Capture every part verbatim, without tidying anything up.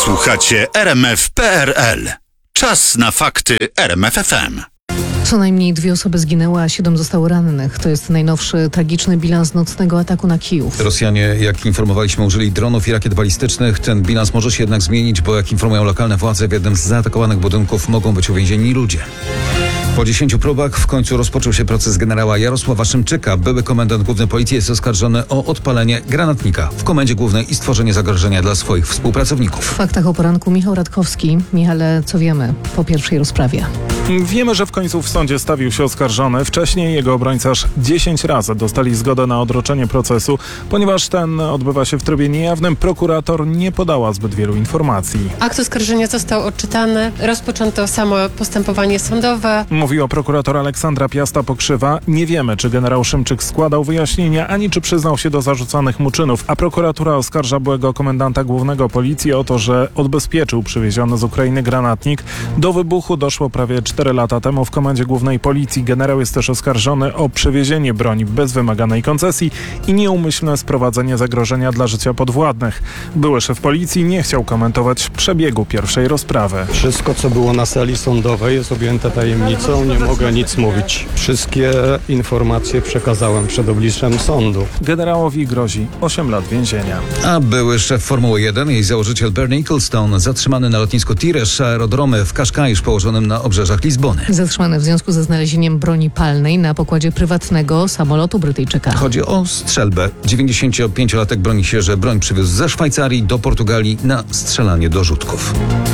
Słuchacie R M F kropka P R L. Czas na fakty R M F F M. Co najmniej dwie osoby zginęły, a siedem zostało rannych. To jest najnowszy tragiczny bilans nocnego ataku na Kijów. Rosjanie, jak informowaliśmy, użyli dronów i rakiet balistycznych. Ten bilans może się jednak zmienić, bo jak informują lokalne władze, w jednym z zaatakowanych budynków mogą być uwięzieni ludzie. Po dziesięciu próbach w końcu rozpoczął się proces generała Jarosława Szymczyka. Były komendant główny policji jest oskarżony o odpalenie granatnika w komendzie głównej i stworzenie zagrożenia dla swoich współpracowników. W faktach o poranku Michał Radkowski. Michale, co wiemy po pierwszej rozprawie? Wiemy, że w końcu w sądzie stawił się oskarżony. Wcześniej jego obrońca aż dziesięć razy dostali zgodę na odroczenie procesu. Ponieważ ten odbywa się w trybie niejawnym, prokurator nie podała zbyt wielu informacji. Akt oskarżenia został odczytany. Rozpoczęto samo postępowanie sądowe. Mówiła prokurator Aleksandra Piasta-Pokrzywa. Nie wiemy, czy generał Szymczyk składał wyjaśnienia, ani czy przyznał się do zarzucanych mu czynów. A prokuratura oskarża byłego komendanta głównego policji o to, że odbezpieczył przywieziony z Ukrainy granatnik. Do wybuchu doszło prawie cztery lata temu w komendzie głównej policji. Generał jest też oskarżony o przewiezienie broni bez wymaganej koncesji i nieumyślne sprowadzenie zagrożenia dla życia podwładnych. Były szef policji nie chciał komentować przebiegu pierwszej rozprawy. Wszystko, co było na sali sądowej, jest objęte tajemnicą. Nie mogę nic mówić. Wszystkie informacje przekazałem przed obliczem sądu. Generałowi grozi osiem lat więzienia. A były szef Formuły jeden, jej założyciel Bernie Ecclestone, zatrzymany na lotnisku Tires aerodromy w Kaszkaisz położonym na obrzeżach Lizbony. Zatrzymany w związku ze znalezieniem broni palnej na pokładzie prywatnego samolotu Brytyjczyka. Chodzi o strzelbę. dziewięćdziesięciopięciolatek broni się, że broń przywiózł ze Szwajcarii do Portugalii na strzelanie do rzutków.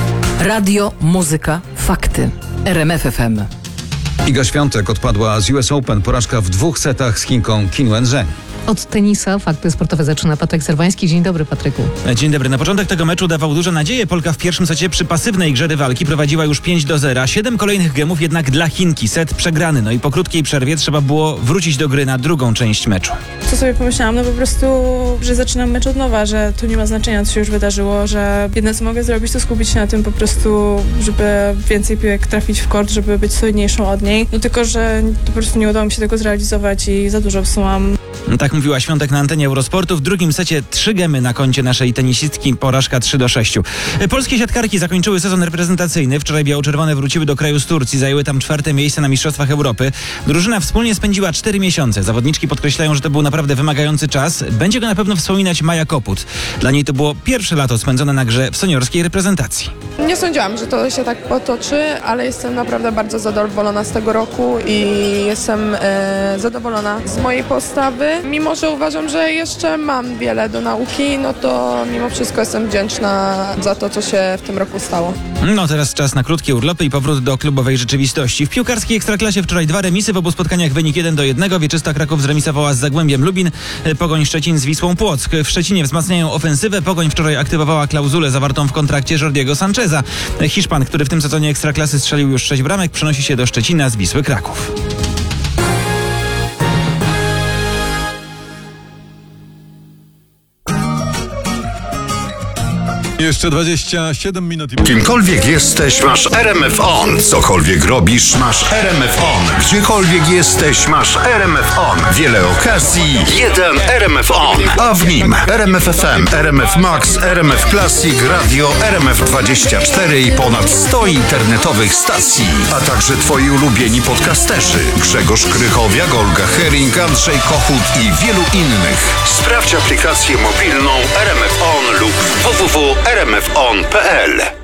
Radio, muzyka, fakty. R M F F M. Iga Świątek odpadła z U S Open. Porażka w dwóch setach z Chinką Qin Wenzheng. Od tenisa fakty sportowe zaczyna Patryk Serwański. Dzień dobry, Patryku. Dzień dobry. Na początek tego meczu dawał duże nadzieje. Polka w pierwszym secie przy pasywnej grze rywalki prowadziła już pięć do zera. Siedem kolejnych gemów jednak dla Chinki. Set przegrany. No i po krótkiej przerwie trzeba było wrócić do gry na drugą część meczu. Co sobie pomyślałam? No po prostu, że zaczynam mecz od nowa, że tu nie ma znaczenia, co się już wydarzyło, że jedyne, co mogę zrobić, to skupić się na tym po prostu, żeby więcej piłek trafić w kort, żeby być solidniejszą od niej. No tylko, że po prostu nie udało mi się tego zrealizować i za dużo psułam. Tak mówiła Świątek na antenie Eurosportu. W drugim secie trzy gemy na koncie naszej tenisistki. Porażka trzy do sześciu. Polskie siatkarki zakończyły sezon reprezentacyjny. Wczoraj biało-czerwone wróciły do kraju z Turcji. Zajęły tam czwarte miejsce na Mistrzostwach Europy. Drużyna wspólnie spędziła cztery miesiące. Zawodniczki podkreślają, że to był naprawdę wymagający czas. Będzie go na pewno wspominać Maja Koput. Dla niej to było pierwsze lato spędzone na grze w seniorskiej reprezentacji. Nie sądziłam, że to się tak potoczy, ale jestem naprawdę bardzo zadowolona z tego roku i jestem e, zadowolona z mojej postawy. Mimo że uważam, że jeszcze mam wiele do nauki, no to mimo wszystko jestem wdzięczna za to, co się w tym roku stało. No teraz czas na krótkie urlopy i powrót do klubowej rzeczywistości. W piłkarskiej Ekstraklasie wczoraj dwa remisy, w obu spotkaniach wynik jeden do jednego. Wieczysta Kraków zremisowała z Zagłębiem Lubin, Pogoń Szczecin z Wisłą Płock. W Szczecinie wzmacniają ofensywę. Pogoń wczoraj aktywowała klauzulę zawartą w kontrakcie Jordiego Sancheza. Hiszpan, który w tym sezonie Ekstraklasy strzelił już sześć bramek, przenosi się do Szczecina z Wisły Kraków. Jeszcze dwadzieścia siedem minut i... Kimkolwiek jesteś, masz R M F On. Cokolwiek robisz, masz R M F On. Gdziekolwiek jesteś, masz R M F On. Wiele okazji, jeden R M F On. A w nim R M F F M, R M F Max, R M F Classic, Radio, R M F dwadzieścia cztery i ponad sto internetowych stacji. A także twoi ulubieni podcasterzy. Grzegorz Krychowiak, Olga Hering, Andrzej Kochut i wielu innych. Sprawdź aplikację mobilną R M F On lub w w w kropka r m f on kropka p l.